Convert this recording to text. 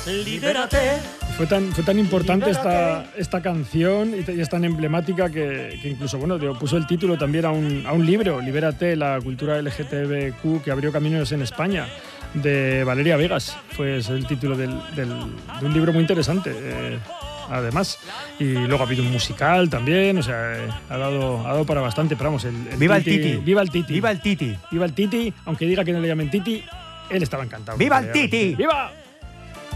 libérate. Fue tan importante esta canción y es tan emblemática que incluso puso el título también a un libro, Libérate, la cultura LGTBQ que abrió caminos en España, de Valeria Vegas. Fue el título de un libro muy interesante, además. Y luego ha habido un musical también, o sea, ha dado para bastante. Pero vamos, ¡Viva el Titi! ¡Viva el Titi! ¡Viva el Titi! ¡Viva el Titi! Aunque diga que no le llamen Titi, él estaba encantado. ¡Viva el Titi! ¡Viva!